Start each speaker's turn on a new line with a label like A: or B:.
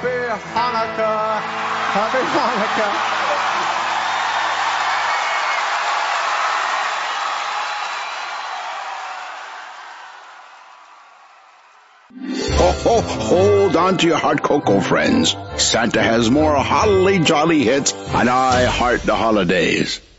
A: Happy Hanukkah. Happy Hanukkah.
B: Ho, hold on to your hot cocoa, friends. Santa has more holly jolly hits, and I heart the holidays.